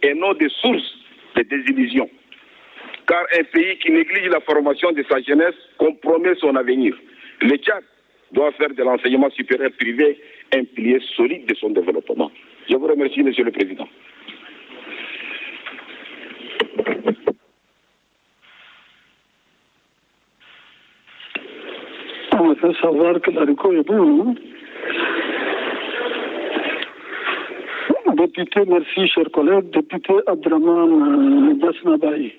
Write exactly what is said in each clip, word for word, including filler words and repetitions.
et non des sources de désillusion. Car un pays qui néglige la formation de sa jeunesse compromet son avenir. Le Tchad doit faire de l'enseignement supérieur privé un pilier solide de son développement. Je vous remercie, Monsieur le Président. On fait savoir que l'haricot est bon. Député, merci, chers collègues. Député Abdraman Bassnabaye.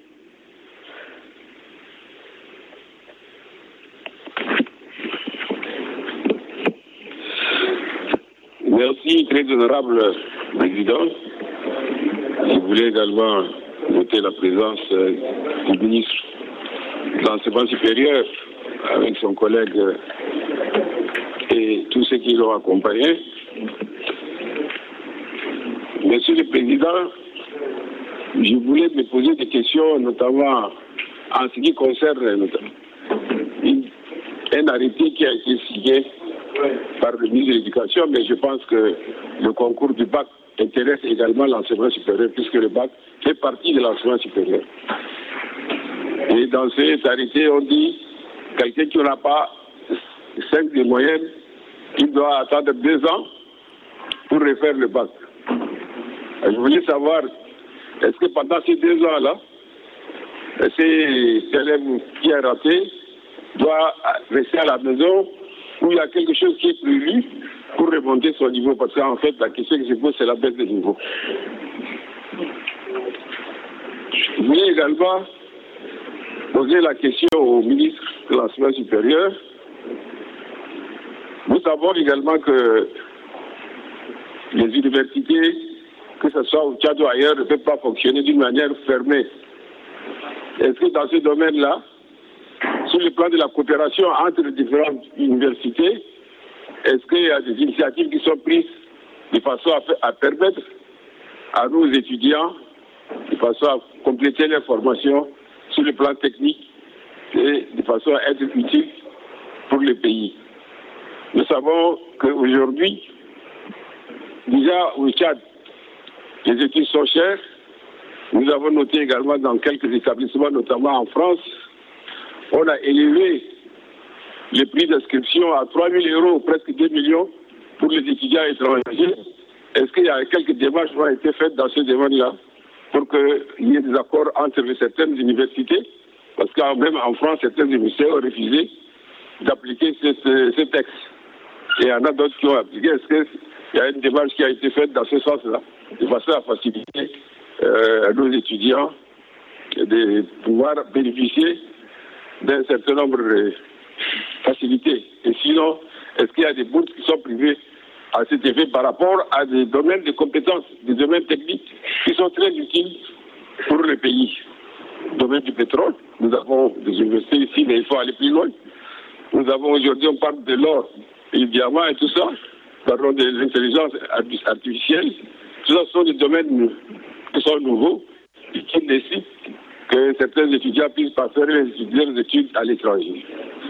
Merci, très honorable Président. Je voulais également noter la présence du ministre de l'Enseignement supérieur avec son collègue et tous ceux qui l'ont accompagné. Monsieur le Président, je voulais me poser des questions, notamment en ce qui concerne un arrêté qui a été signé par le ministre de l'Éducation, mais je pense que le concours du bac intéresse également l'enseignement supérieur, puisque le bac fait partie de l'enseignement supérieur. Et dans cet arrêté, on dit quelqu'un qui n'aura pas cinq de moyenne, il doit attendre deux ans pour refaire le bac. Je voulais savoir, est-ce que pendant ces deux ans-là, ces élèves qui a raté doit rester à la maison où il y a quelque chose qui est prévu pour remonter son niveau? Parce qu'en fait, la question que je pose, c'est la baisse de niveau. Je voulais également poser la question au ministre de l'Enseignement supérieur. Nous savons également que les universités, que ce soit au Tchad ou ailleurs, ne peuvent pas fonctionner d'une manière fermée. Est-ce que dans ce domaine-là, sur le plan de la coopération entre les différentes universités, est-ce qu'il y a des initiatives qui sont prises de façon à, à permettre à nos étudiants, de façon à compléter leur formation sur le plan technique et de façon à être utile pour le pays? Nous savons qu'aujourd'hui, déjà au Tchad, les études sont chères. Nous avons noté également dans quelques établissements, notamment en France, on a élevé le prix d'inscription à trois mille euros, presque deux millions, pour les étudiants étrangers. Est-ce qu'il y a quelques démarches qui ont été faites dans ce domaine-là pour qu'il y ait des accords entre certaines universités? Parce que même en France, certaines universités ont refusé d'appliquer ce, ce, ce texte. Et il y en a d'autres qui ont appliqué. Est-ce qu'il y a une démarche qui a été faite dans ce sens-là, de façon à faciliter euh, à nos étudiants de pouvoir bénéficier d'un certain nombre de facilités? Et sinon, est-ce qu'il y a des bourses qui sont privées à cet effet par rapport à des domaines de compétences, des domaines techniques qui sont très utiles pour le pays? Le domaine du pétrole, nous avons des universités ici, mais il faut aller plus loin. Nous avons aujourd'hui, on parle de l'or et du diamant et tout ça, parlons de l'intelligence artificielle. Tout ça sont des domaines qui sont nouveaux et qui nécessitent que certains étudiants puissent passer leurs études à l'étranger.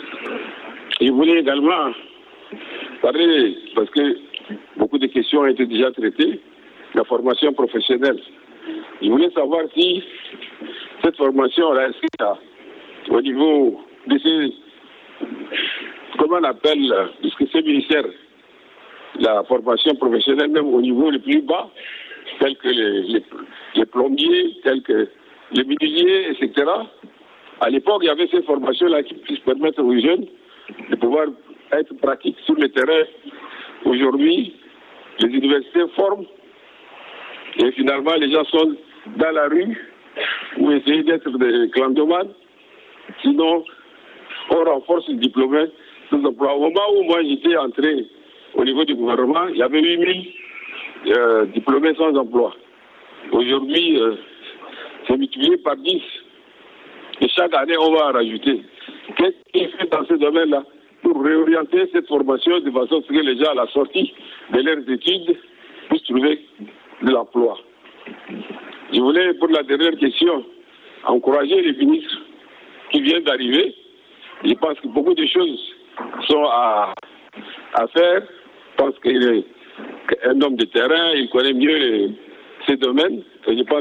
Je voulais également parler, parce que beaucoup de questions ont été déjà traitées, la formation professionnelle. Je voulais savoir si cette formation-là, est-ce qu'il y a, au niveau de ces, comment on appelle, puisque c'est ministère, la formation professionnelle, même au niveau le plus bas, tels que les, les, les plombiers, tels que les menuisiers, et cetera. À l'époque, il y avait ces formations-là qui puissent permettre aux jeunes de pouvoir être pratiques sur le terrain. Aujourd'hui, les universités forment et finalement, les gens sont dans la rue ou essayent d'être des clandomanes. Sinon, on renforce les diplômés sans emploi. Au moment où moi j'étais entré au niveau du gouvernement, il y avait huit mille euh, diplômés sans emploi. Aujourd'hui, euh, c'est multiplié par dix. Et chaque année, on va en rajouter. Qu'est-ce qui est fait dans ce domaine-là pour réorienter cette formation de façon à ce que les gens, à la sortie de leurs études, puissent trouver de l'emploi? Je voulais, pour la dernière question, encourager les ministres qui viennent d'arriver. Je pense que beaucoup de choses sont à, à faire. Je pense qu'il est un homme de terrain, il connaît mieux les, ces domaines. Et je pense